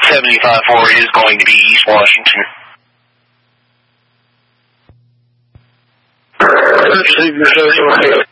75-4 is going to be East Washington. Savior says okay.